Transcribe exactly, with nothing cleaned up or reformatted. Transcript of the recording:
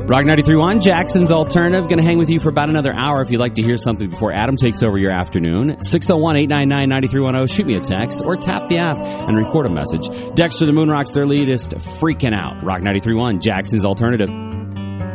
Rock ninety-three point one, Jackson's Alternative. Going to hang with you for about another hour if you'd like to hear something before Adam takes over your afternoon. six oh one, eight nine nine, nine three one oh. Shoot me a text or tap the app and record a message. Dexter the Moonrocks, their lead is freaking out. Rock ninety-three point one, Jackson's Alternative.